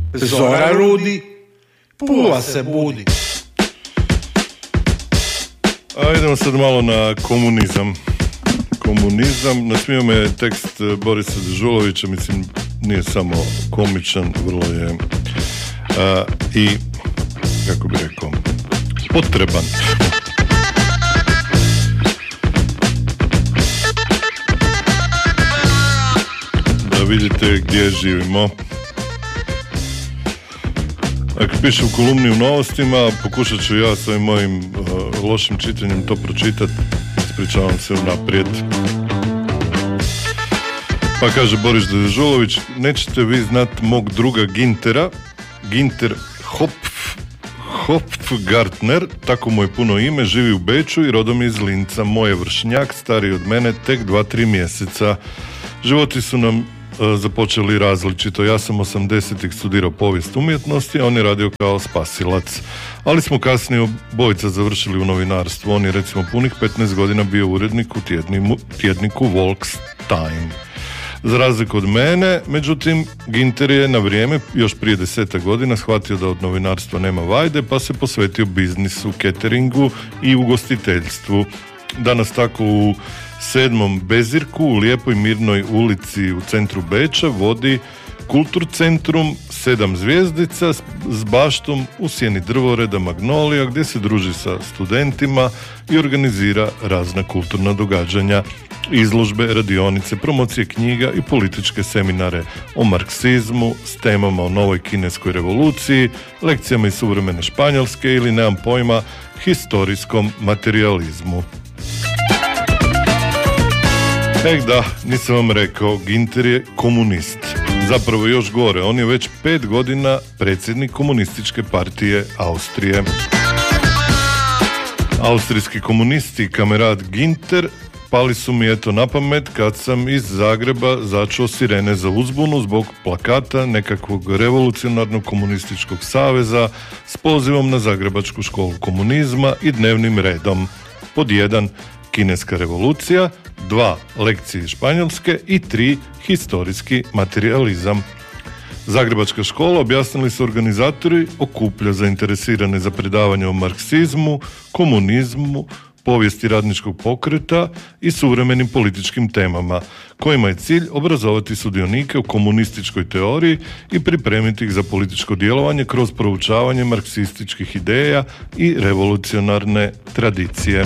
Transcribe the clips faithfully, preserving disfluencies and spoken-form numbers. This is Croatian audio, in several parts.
Zora rudi, Pula se budi. A idemo sad malo na komunizam. Komunizam, nasmio me tekst Borisa Dežulovića, mislim, nije samo komičan, vrlo je a, i, kako bi rekao, potreban. Da vidite gdje živimo. Ako piše u kolumni u Novostima, pokušat ću ja s ovim mojim uh, lošim čitanjem to pročitati. Ispričavam se unaprijed. Pa kaže Boris Dežulović, nećete vi znat mog druga Gintera, Ginter Hopf, Hopfgartner, tako mu je puno ime, živi u Beču i rodom iz Linca. Moj je vršnjak, stariji od mene, tek dva, tri mjeseca. Životi su nam uh, započeli različito. Ja sam osamdesetih studirao povijest umjetnosti, a on je radio kao spasilac. Ali smo kasnije obojica završili u novinarstvu. On je recimo punih petnaest godina bio urednik u tjedniku, tjedniku Volkstime. Za razliku od mene, međutim, Ginter je na vrijeme, još prije deseta godina, shvatio da od novinarstva nema vajde, pa se posvetio biznisu, cateringu i ugostiteljstvu. Danas tako u sedmom Bezirku, u lijepoj mirnoj ulici u centru Beča, vodi Kulturcentrum sedam zvjezdica s baštom u sjeni drvoreda Magnolija, gdje se druži sa studentima i organizira razna kulturna događanja, izložbe, radionice, promocije knjiga i političke seminare o marksizmu s temama o novoj kineskoj revoluciji, lekcijama iz suvremene Španjolske ili, nemam pojma, historijskom materijalizmu. Ek da, nisam vam rekao, Ginter je komunist. Zapravo još gore, on je već pet godina predsjednik komunističke partije Austrije. Austrijski komunisti i kamerad Ginter pali su mi eto na pamet kad sam iz Zagreba začuo sirene za uzbunu zbog plakata nekakvog revolucionarnog komunističkog saveza s pozivom na Zagrebačku školu komunizma i dnevnim redom. Pod jedan, kineska revolucija, dva, lekcije iz Španjolske i tri, historijski materijalizam. Zagrebačka škola, objasnili su organizatori, okuplja zainteresirane za predavanje o marksizmu, komunizmu, povijesti radničkog pokreta i suvremenim političkim temama, kojima je cilj obrazovati sudionike u komunističkoj teoriji i pripremiti ih za političko djelovanje kroz proučavanje marksističkih ideja i revolucionarne tradicije.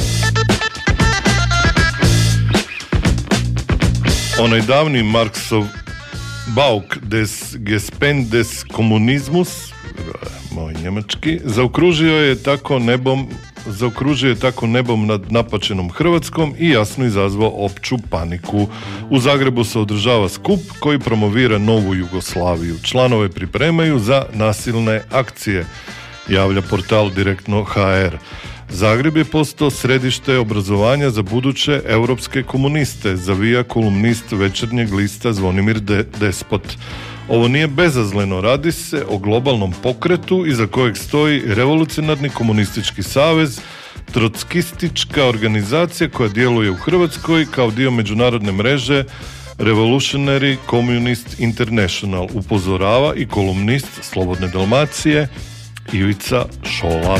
Onaj davni Marksov Bauk des Gespendes Kommunismus, moj njemački, zaokružio je tako nebom zaokružio je tako nebom nad napačenom Hrvatskom i jasno izazvao opću paniku. U Zagrebu se održava skup koji promovira novu Jugoslaviju. Članove pripremaju za nasilne akcije, javlja portal Direktno ha er. Zagreb je postao središte obrazovanja za buduće europske komuniste, zavija kolumnist Večernjeg lista Zvonimir De- Despot. Ovo nije bezazleno, radi se o globalnom pokretu iza kojeg stoji Revolucionarni komunistički savez, trotskistička organizacija koja djeluje u Hrvatskoj kao dio međunarodne mreže Revolutionary Communist International, upozorava i kolumnist Slobodne Dalmacije Ivica Šola.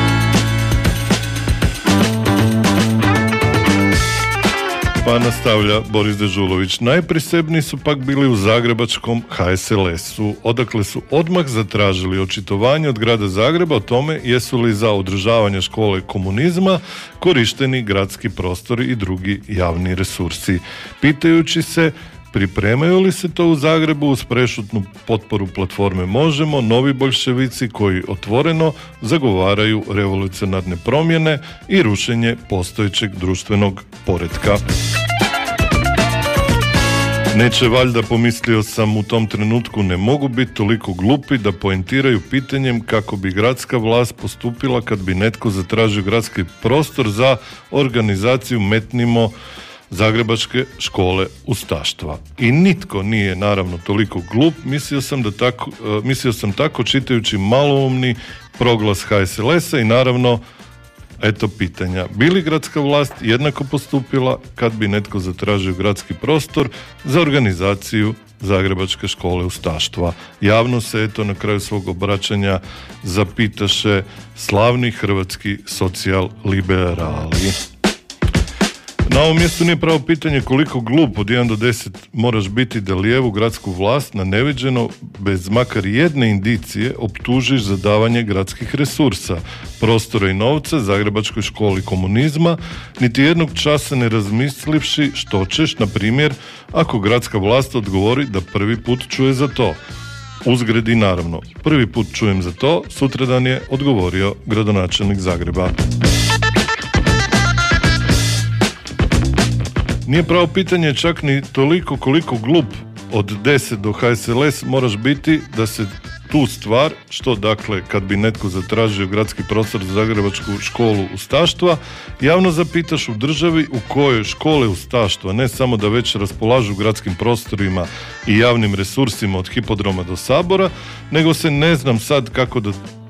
Pa nastavlja Boris Dežulović. Najprisebniji su pak bili u zagrebačkom ha es el esu, odakle su odmah zatražili očitovanje od grada Zagreba o tome jesu li za održavanje škole komunizma korišteni gradski prostori i drugi javni resursi. Pitajući se pripremaju li se to u Zagrebu uz prešutnu potporu platforme Možemo, novi boljševici koji otvoreno zagovaraju revolucionarne promjene i rušenje postojećeg društvenog poretka. Neće valjda, pomislio sam u tom trenutku, ne mogu biti toliko glupi da poentiraju pitanjem kako bi gradska vlast postupila kad bi netko zatražio gradski prostor za organizaciju Metnimo Zagrebačke škole ustaštva. I nitko nije naravno toliko glup, mislio sam, da tako, uh, mislio sam tako čitajući maloumni proglas ha es el esa i naravno eto pitanja. Bi li gradska vlast jednako postupila kad bi netko zatražio gradski prostor za organizaciju Zagrebačke škole ustaštva. Javno se eto na kraju svog obraćanja zapitaše slavni hrvatski socijal-liberali. Na ovom mjestu nije pravo pitanje koliko glup od jedan do deset moraš biti da lijevu gradsku vlast na neviđeno, bez makar jedne indicije, optužiš za davanje gradskih resursa, prostora i novca Zagrebačkoj školi komunizma, niti jednog časa ne razmislivši što ćeš, na primjer, ako gradska vlast odgovori da prvi put čuje za to. Uzgredi naravno, prvi put čujem za to, sutradan je odgovorio gradonačelnik Zagreba. Nije pravo pitanje čak ni toliko koliko glup od deset do H S L S moraš biti da se tu stvar, što dakle kad bi netko zatražio gradski prostor za Zagrebačku školu ustaštva, javno zapitaš u državi u kojoj škole ustaštva ne samo da već raspolažu gradskim prostorima i javnim resursima od hipodroma do Sabora, nego se ne znam sad kako da